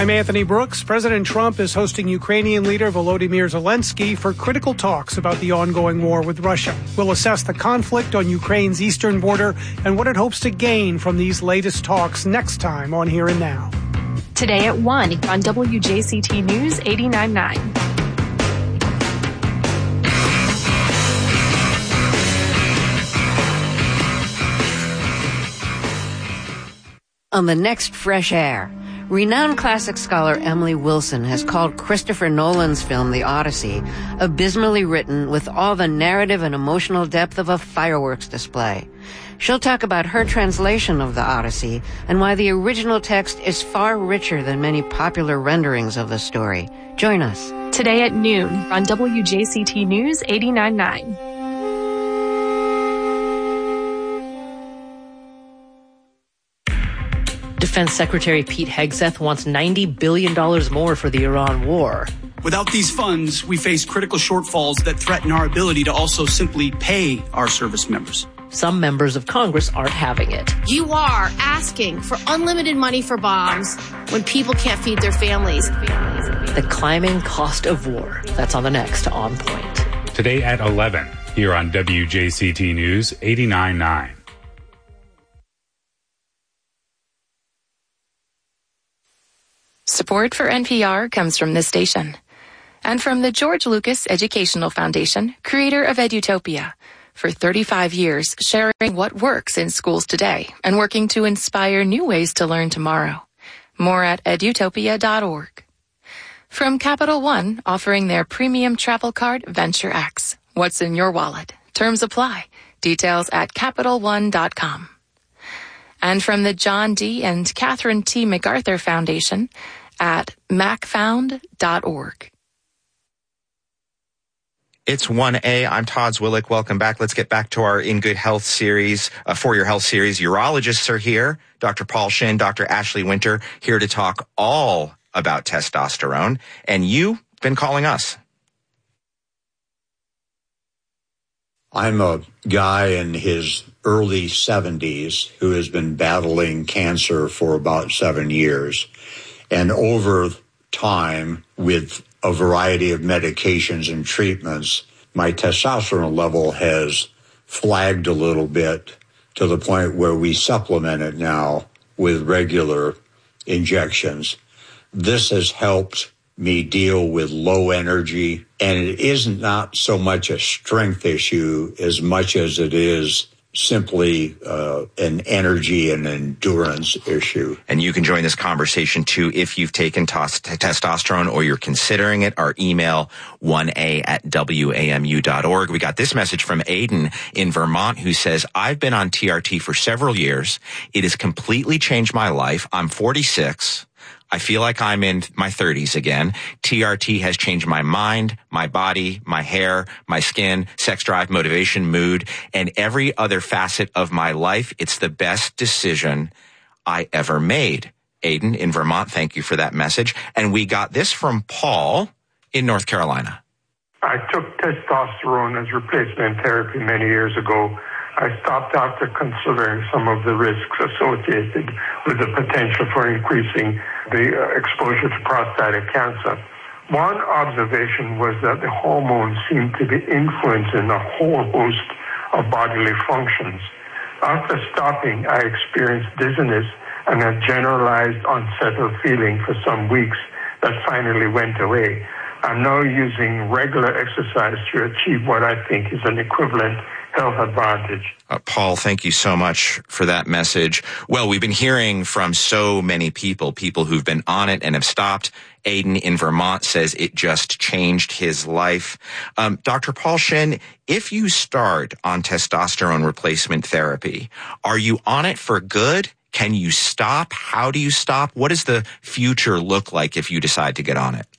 I'm Anthony Brooks. President Trump is hosting Ukrainian leader Volodymyr Zelensky for critical talks about the ongoing war with Russia. We'll assess the conflict on Ukraine's eastern border and what it hopes to gain from these latest talks next time on Here and Now. Today at 1 on WJCT News 89.9. On the next Fresh Air, renowned classic scholar Emily Wilson has called Christopher Nolan's film The Odyssey abysmally written with all the narrative and emotional depth of a fireworks display. She'll talk about her translation of The Odyssey and why the original text is far richer than many popular renderings of the story. Join us. Today at noon on WJCT News 89.9. Defense Secretary Pete Hegseth wants $90 billion more for the Iran war. Without these funds, we face critical shortfalls that threaten our ability to also simply pay our service members. Some members of Congress aren't having it. You are asking for unlimited money for bombs when people can't feed their families. The climbing cost of war. That's on the next On Point. Today at 11, here on WJCT News 89.9. Support for NPR comes from this station and from the George Lucas Educational Foundation, creator of Edutopia. For 35 years, sharing what works in schools today and working to inspire new ways to learn tomorrow. More at edutopia.org. From Capital One, offering their premium travel card, Venture X. What's in your wallet? Terms apply. Details at CapitalOne.com. And from the John D. and Catherine T. MacArthur Foundation at macfound.org. It's 1A. I'm Todd Zwillich. Welcome back. Let's get back to our In Good Health series, For Your Health series. Urologists are here. Dr. Paul Shin, Dr. Ashley Winter, here to talk all about testosterone. And you've been calling us. I'm a guy in his early 70s who has been battling cancer for about 7 years. And over time, with a variety of medications and treatments, my testosterone level has flagged a little bit to the point where we supplement it now with regular injections. This has helped me deal with low energy, and it is not so much a strength issue as much as it is simply an energy and endurance issue. And you can join this conversation too if you've taken testosterone or you're considering it. Our email 1a@wamu.org. We got this message from Aiden in Vermont who says, I've been on TRT for several years. It has completely changed my life. I'm 46. I feel like I'm in my 30s again. TRT has changed my mind, my body, my hair, my skin, sex drive, motivation, mood, and every other facet of my life. It's the best decision I ever made. Aiden in Vermont, thank you for that message. And we got this from Paul in North Carolina. I took testosterone as replacement therapy many years ago. I stopped after considering some of the risks associated with the potential for increasing the exposure to prostatic cancer. One observation was that the hormones seemed to be influencing a whole host of bodily functions. After stopping, I experienced dizziness and a generalized unsettled feeling for some weeks that finally went away. I'm now using regular exercise to achieve what I think is an equivalent health advantage. Paul, thank you so much for that message. Well, we've been hearing from so many people who've been on it and have stopped. Aiden in Vermont says it just changed his life. Dr. Paul Shin, if you start on testosterone replacement therapy, are you on it for good? Can you stop? How do you stop? What does the future look like if you decide to get on it?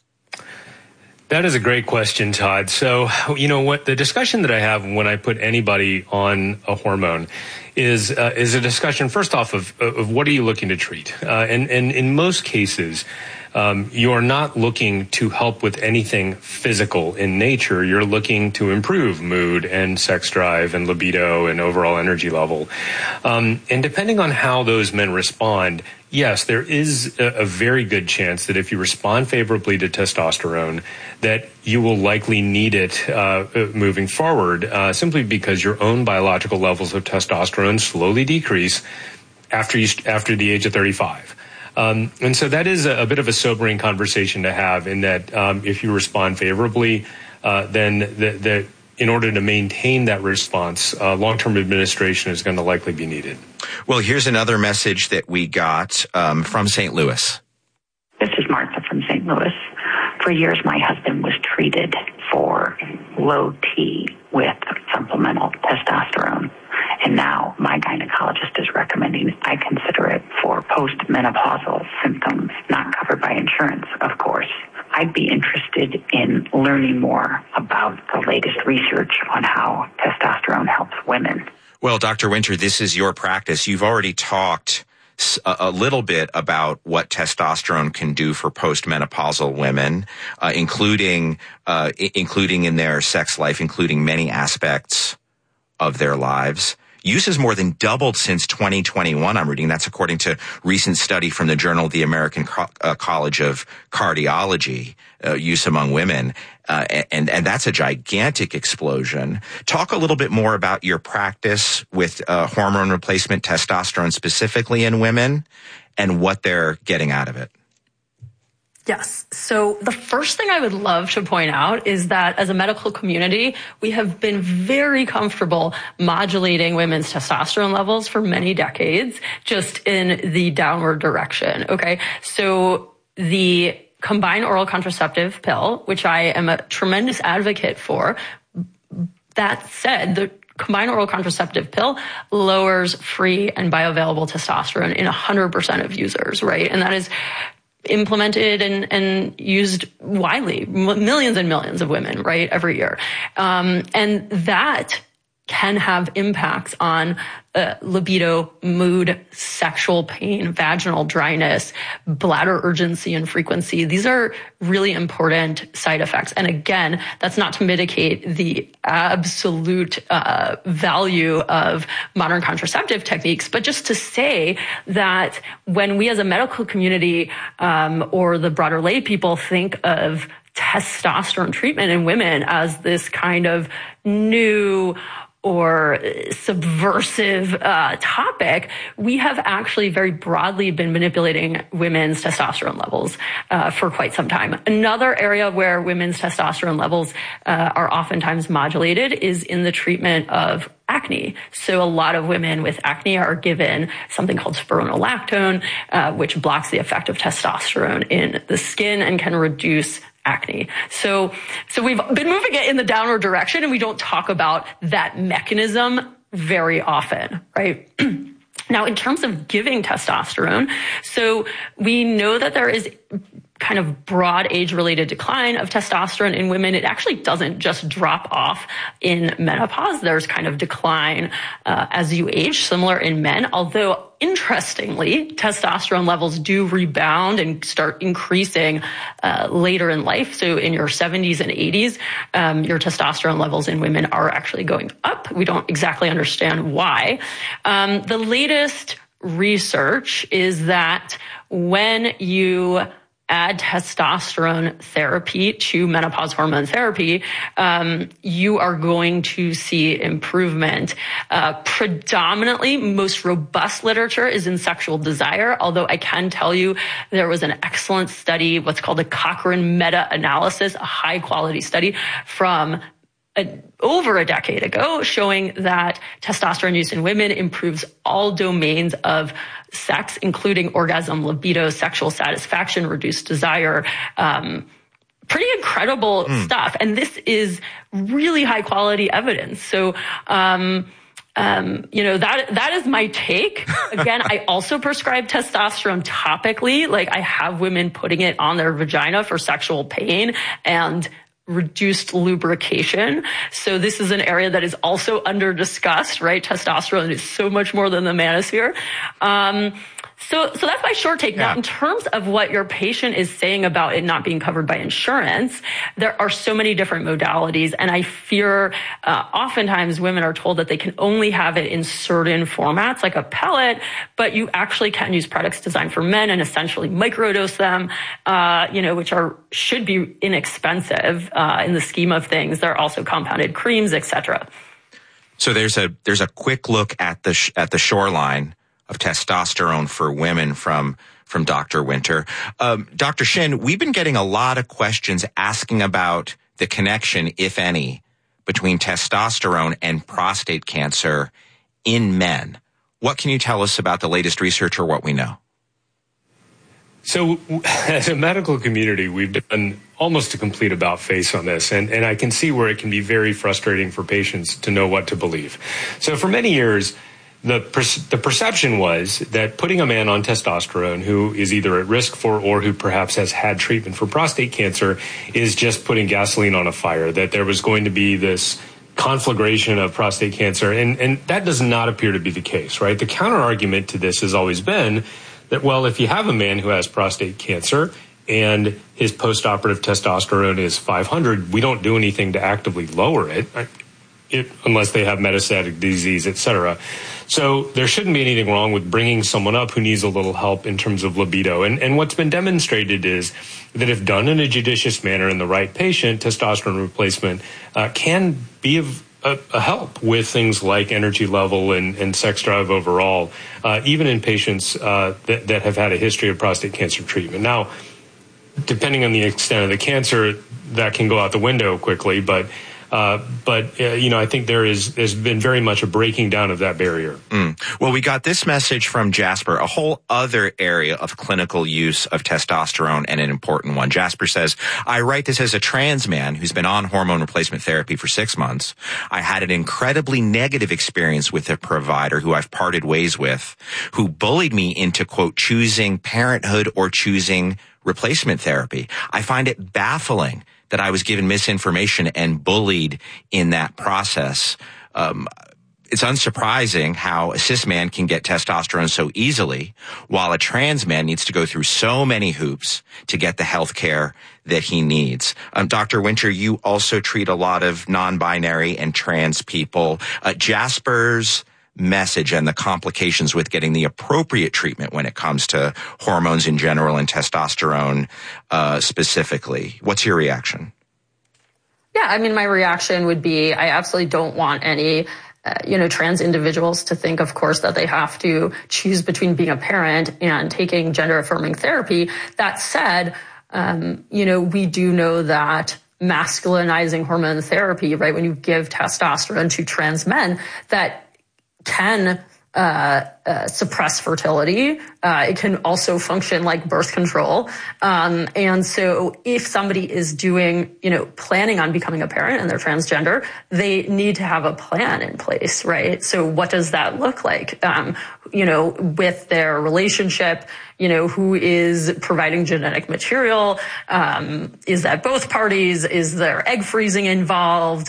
That is a great question, Todd. So, you know what, the discussion that I have when I put anybody on a hormone is a discussion, first off, of what are you looking to treat? And in most cases, you're not looking to help with anything physical in nature. You're looking to improve mood and sex drive and libido and overall energy level. And depending on how those men respond, yes, there is a very good chance that if you respond favorably to testosterone, that you will likely need it moving forward, simply because your own biological levels of testosterone slowly decrease after the age of 35. And so that is a bit of a sobering conversation to have, in that if you respond favorably, then in order to maintain that response, long-term administration is going to likely be needed. Well, here's another message that we got from St. Louis. This is Martha from St. Louis. For years, my husband was treated for low T with supplemental testosterone. And now my gynecologist is recommending I consider it for postmenopausal symptoms not covered by insurance, of course. I'd be interested in learning more about the latest research on how testosterone helps women. Well, Dr. Winter, this is your practice. You've already talked a little bit about what testosterone can do for postmenopausal women, including in their sex life, including many aspects of their lives. Use has more than doubled since 2021, I'm reading. That's according to recent study from the Journal of the American College of Cardiology, use among women. And that's a gigantic explosion. Talk a little bit more about your practice with hormone replacement, testosterone specifically in women, and what they're getting out of it. Yes. So the first thing I would love to point out is that as a medical community, we have been very comfortable modulating women's testosterone levels for many decades, just in the downward direction. Okay. So the combined oral contraceptive pill, which I am a tremendous advocate for, that said, the combined oral contraceptive pill lowers free and bioavailable testosterone in 100% of users, right? And that is implemented and used widely, millions and millions of women, right, every year. And that can have impacts on libido, mood, sexual pain, vaginal dryness, bladder urgency and frequency. These are really important side effects. And again, that's not to mitigate the absolute value of modern contraceptive techniques, but just to say that when we as a medical community or the broader lay people think of testosterone treatment in women as this kind of new or subversive topic, we have actually very broadly been manipulating women's testosterone levels for quite some time. Another area where women's testosterone levels are oftentimes modulated is in the treatment of acne. So a lot of women with acne are given something called spironolactone, which blocks the effect of testosterone in the skin and can reduce acne. So we've been moving it in the downward direction, and we don't talk about that mechanism very often, right? Now, in terms of giving testosterone, so we know that there is kind of broad age-related decline of testosterone in women. It actually doesn't just drop off in menopause. There's kind of decline as you age, similar in men, although interestingly, testosterone levels do rebound and start increasing later in life. So in your 70s and 80s, your testosterone levels in women are actually going up. We don't exactly understand why. The latest research is that when you add testosterone therapy to menopause hormone therapy, you are going to see improvement. Predominantly, most robust literature is in sexual desire, although I can tell you there was an excellent study, what's called a Cochrane meta-analysis, a high-quality study from over a decade ago, showing that testosterone use in women improves all domains of sex, including orgasm, libido, sexual satisfaction, reduced desire. Pretty incredible stuff. And this is really high quality evidence. So, that is my take. Again, I also prescribe testosterone topically. Like I have women putting it on their vagina for sexual pain, and reduced lubrication. So this is an area that is also under discussed, right? Testosterone is so much more than the manosphere. So that's my short take. Now, in terms of what your patient is saying about it not being covered by insurance, there are so many different modalities. And I fear oftentimes women are told that they can only have it in certain formats, like a pellet, but you actually can use products designed for men and essentially microdose them, which should be inexpensive in the scheme of things. There are also compounded creams, etc. So there's a quick look at the shoreline of testosterone for women from Dr. Winter. Dr. Shin, we've been getting a lot of questions asking about the connection, if any, between testosterone and prostate cancer in men. What can you tell us about the latest research or what we know? So as a medical community, we've done almost a complete about face on this, and I can see where it can be very frustrating for patients to know what to believe. So for many years, the perception was that putting a man on testosterone who is either at risk for or who perhaps has had treatment for prostate cancer is just putting gasoline on a fire, that there was going to be this conflagration of prostate cancer. And that does not appear to be the case, right? The counter argument to this has always been that, well, if you have a man who has prostate cancer and his postoperative testosterone is 500, we don't do anything to actively lower it unless they have metastatic disease, et cetera. So there shouldn't be anything wrong with bringing someone up who needs a little help in terms of libido. And what's been demonstrated is that if done in a judicious manner in the right patient, testosterone replacement can be of a help with things like energy level and sex drive overall, even in patients that have had a history of prostate cancer treatment. Now, depending on the extent of the cancer, that can go out the window quickly, but I think there's been very much a breaking down of that barrier. Well, we got this message from Jasper, a whole other area of clinical use of testosterone and an important one. Jasper says, I write this as a trans man who's been on hormone replacement therapy for 6 months. I had an incredibly negative experience with a provider who I've parted ways with, who bullied me into, quote, choosing parenthood or choosing replacement therapy. I find it baffling that I was given misinformation and bullied in that process. It's unsurprising how a cis man can get testosterone so easily, while a trans man needs to go through so many hoops to get the health care that he needs. Dr. Winter, you also treat a lot of non-binary and trans people. Jasper's message and the complications with getting the appropriate treatment when it comes to hormones in general and testosterone specifically. What's your reaction? Yeah, I mean, my reaction would be I absolutely don't want any trans individuals to think, of course, that they have to choose between being a parent and taking gender-affirming therapy. That said, we do know that masculinizing hormone therapy, right, when you give testosterone to trans men, that can suppress fertility. It can also function like birth control. And so if somebody is planning on becoming a parent and they're transgender, they need to have a plan in place, right? So what does that look like? With their relationship, who is providing genetic material? Is that both parties? Is there egg freezing involved?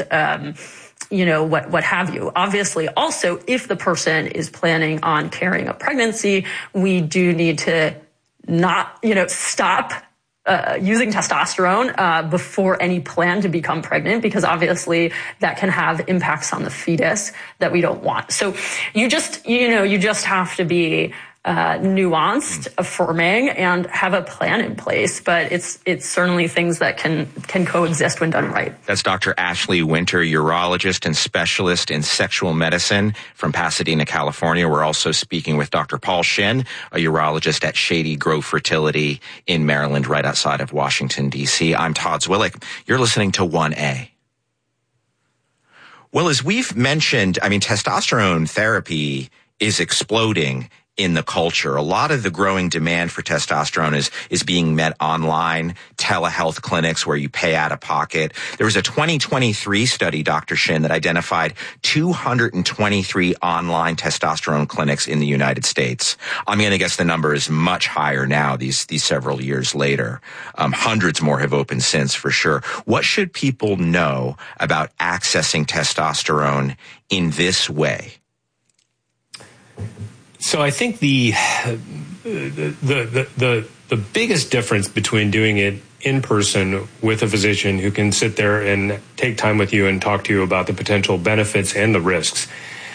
What have you. Obviously, also, if the person is planning on carrying a pregnancy, we do need to not, stop using testosterone before any plan to become pregnant, because obviously that can have impacts on the fetus that we don't want. So you just have to be nuanced, affirming, and have a plan in place. But it's certainly things that can coexist when done right. That's Dr. Ashley Winter, urologist and specialist in sexual medicine from Pasadena, California. We're also speaking with Dr. Paul Shin, a urologist at Shady Grove Fertility in Maryland, right outside of Washington, D.C. I'm Todd Zwillich. You're listening to 1A. Well, as we've mentioned, testosterone therapy is exploding in the culture. A lot of the growing demand for testosterone is being met online, telehealth clinics where you pay out of pocket. There was a 2023 study, Dr. Shin, that identified 223 online testosterone clinics in the United States. I'm going to guess the number is much higher now, these several years later. Hundreds more have opened since, for sure. What should people know about accessing testosterone in this way? So I think the biggest difference between doing it in person with a physician who can sit there and take time with you and talk to you about the potential benefits and the risks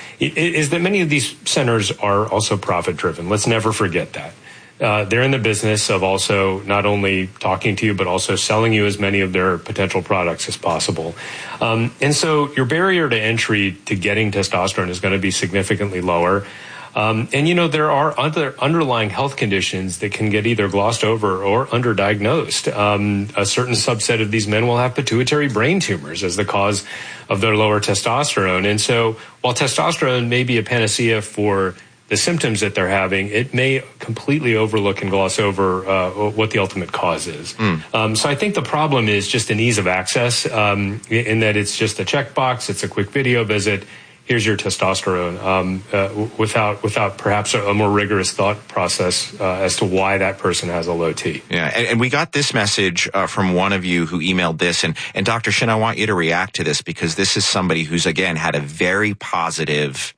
is that many of these centers are also profit driven. Let's never forget that. They're in the business of also not only talking to you, but also selling you as many of their potential products as possible. And so your barrier to entry to getting testosterone is going to be significantly lower. And, there are other underlying health conditions that can get either glossed over or underdiagnosed. A certain subset of these men will have pituitary brain tumors as the cause of their lower testosterone. And so while testosterone may be a panacea for the symptoms that they're having, it may completely overlook and gloss over what the ultimate cause is. So I think the problem is just an ease of access in that it's just a checkbox. It's a quick video visit. Here's your testosterone, without perhaps a more rigorous thought process as to why that person has a low T. Yeah, and we got this message from one of you who emailed this, and Dr. Shin, I want you to react to this because this is somebody who's, again, had a very positive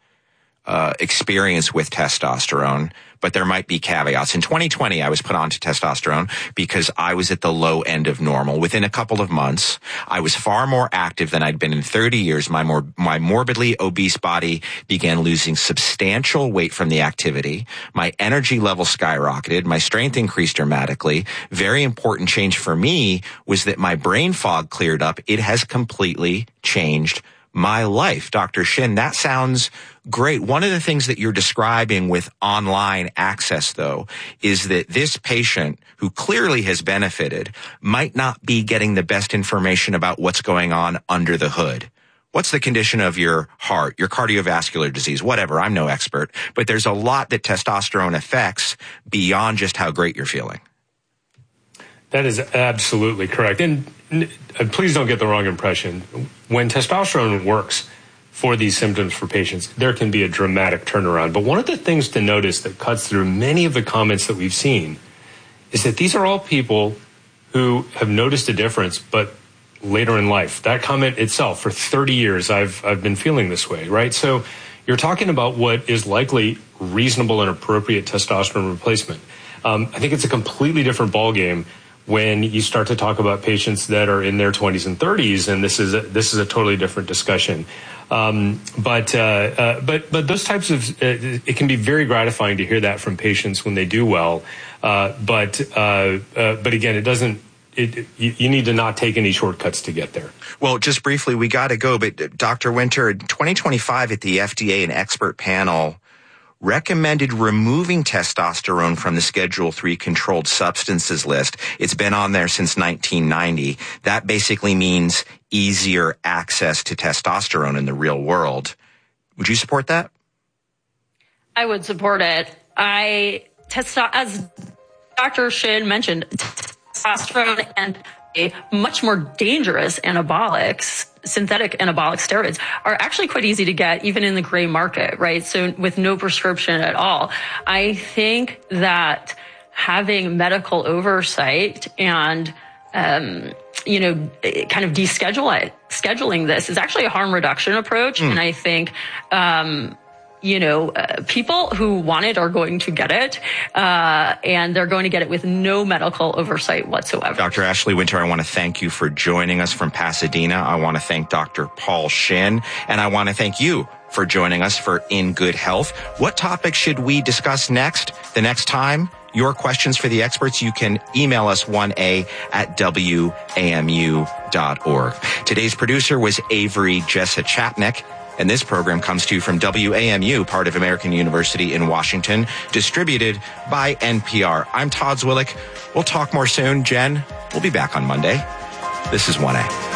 experience with testosterone, but there might be caveats. In 2020, I was put onto testosterone because I was at the low end of normal. Within a couple of months, I was far more active than I'd been in 30 years. My morbidly obese body began losing substantial weight from the activity. My energy level skyrocketed. My strength increased dramatically. Very important change for me was that my brain fog cleared up. It has completely changed my life. Dr. Shin, that sounds great. One of the things that you're describing with online access, though, is that this patient who clearly has benefited might not be getting the best information about what's going on under the hood. What's the condition of your heart, your cardiovascular disease, whatever. I'm no expert, but there's a lot that testosterone affects beyond just how great you're feeling. That is absolutely correct. And please don't get the wrong impression. When testosterone works for these symptoms for patients, there can be a dramatic turnaround. But one of the things to notice that cuts through many of the comments that we've seen is that these are all people who have noticed a difference, but later in life. That comment itself, for 30 years, I've been feeling this way, right? So you're talking about what is likely reasonable and appropriate testosterone replacement. I think it's a completely different ballgame when you start to talk about patients that are in their 20s and 30s, and this is a totally different discussion. But those types of it can be very gratifying to hear that from patients when they do well. But again, it doesn't. You need to not take any shortcuts to get there. Well, just briefly, we got to go. But Dr. Winter, in 2025 at the FDA, an expert panel recommended removing testosterone from the Schedule III controlled substances list. It's been on there since 1990. That basically means easier access to testosterone in the real world. Would you support that? I would support it. As Dr. Shin mentioned, testosterone and a much more dangerous anabolics, synthetic anabolic steroids, are actually quite easy to get even in the gray market, right? So with no prescription at all. I think that having medical oversight and, kind of scheduling this is actually a harm reduction approach. And I think, people who want it are going to get it, and they're going to get it with no medical oversight whatsoever. Dr. Ashley Winter, I want to thank you for joining us from Pasadena. I want to thank Dr. Paul Shin, and I want to thank you for joining us for In Good Health. What topic should we discuss next? The next time? Your questions for the experts, you can email us 1a@wamu.org. Today's producer was Avery Jessa-Chapnick. And this program comes to you from WAMU, part of American University in Washington, distributed by NPR. I'm Todd Zwillich. We'll talk more soon. Jen, we'll be back on Monday. This is 1A.